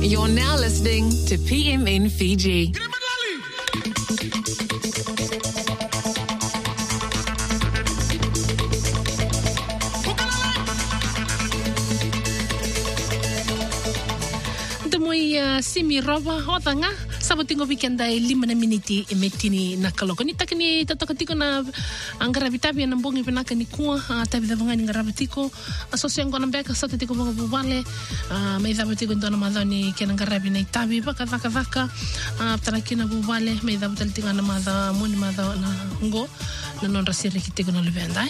You're now listening to PMN Fiji. Simi roba hodanga sabotingo weekenda 5 miniti emetini nakaloko ni takini tatokatiko na angaravitabi na mbongi benaka ni kuwa tabi da vangani ngaravitiko asosiango na beka satatiko bongo bubale meidhabatiko ndona madhani kena ngarabi na itabi baka vaka tarakina bubale meidhabutalitinga na madha moni madha na ngo na non rasire kitiko na luvenda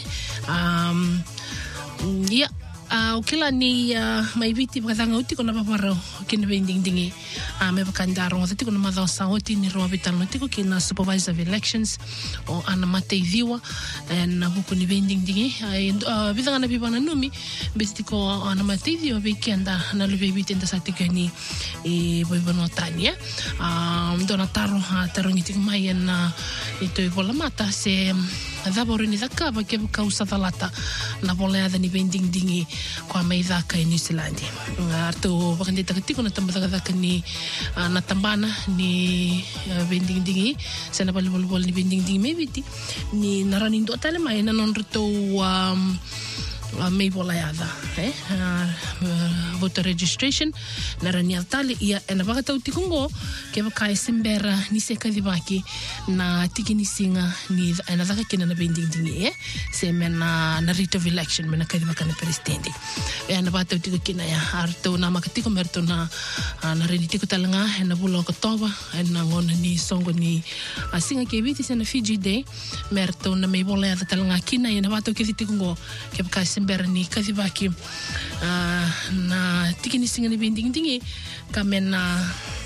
ya ukila ni maibiti bakatanga uti kona paparo kina bending me bakandaro ngati kona madha saoti ni roa bitano tiko kina supervisor of elections o ana mate viwa na buku ni bending bidanga na bibana numi bestiko ana mate viwa bekenda na lube bitenda satika ni boibano tania ndona taro ngiti mai na ito ibola mata se Dabori ni dhaka bake kausa thalata na boleada ni bending dingi kwa maidhaka i New Zealand. Arto bakandi takatiko na tambadaka ni natambana ni bending dingi sana bol ni bending dingi mebiti ni narani ndo tale mai na non rito may boleada voter registration narani altale ia na bakata utikungo ke bakai sembera ni sekadibaki na tikini singa ni na dhaka kina na bending dingi se mena na rite of election mena kadibaka na presidente na bata utiko kina ya arto na makatiko merto na reni tiko talanga na bulo Oktoba na ngona ni songo ni singa ke biti sana Fiji Day merto na may boleada talanga kina ya na bata ukitikungo ke bakai sembera ni kadibaki na tikini singa ni bending dingi kamena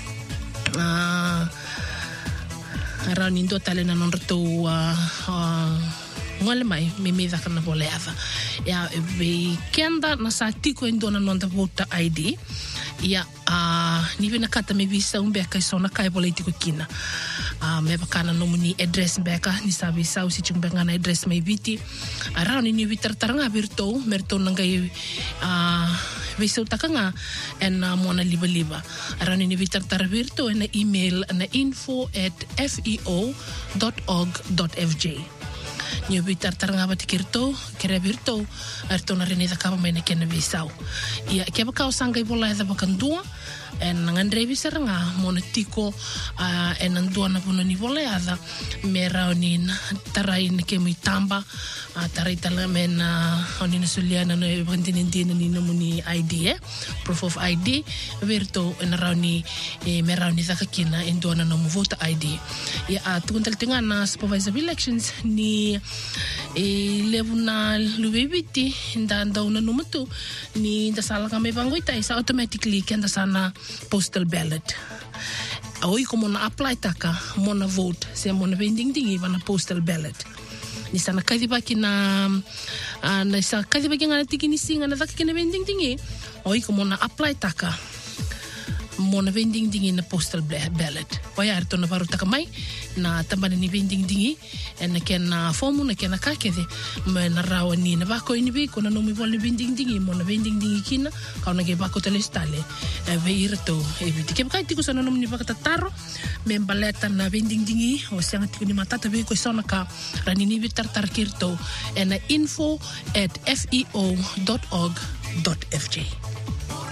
arani ndo tale na non rto ngole mai me dhaka na boleava ya be kenda na sa tiko ndona non da voter ID ya ni vena kata me visa umbeka sona kai politiko kina me bakana nomuni address beka ni sabi sau si chungbanga na address mai viti arani ni vitar taranga virto merto nangai Vesau takanga en mona liba arani ni vitar tarvirto en email na info@feo.org.fj ni vitar taranga batikirto kere virto arto na rene da kaba mena kena Vesau ia ke baka sanga ibola da bakandua en ngandre visaranga mona tiko en andua na puno ni boleada mera onin tarain ke mitamba tarai tala mena onina suliana no bandinindina ni nomuni ID proof of ID virto en rauni mera oni zakakina endona no voter ID ya tukuntal tingana supervisor of elections ni levuna lubebiti ndanda una numatu ni ndasala kame bangoita isa automatically kenda sana postal ballot oi como na apply taka mona vote se mona bending dingi bana postal ballot ni sana kadibaki na sa kadibaki ngana tikini singa na taka kina bending dingi oi como na apply taka mona vending dingi na postal ballot waya arto na baru taka mai na tambana ni vending dingi na kena fomu na kena kakede na rawa ni na bako ini bi kona no mi vol vending dingi mona vending dingi kina kauna ke bako telestale ve irto eviti ke kai tiko sana no ni baka tataro me baleta na vending dingi o sanga tiko ni matata be ko sona ka rani ni vitar tarkirto na info@feo.org.fj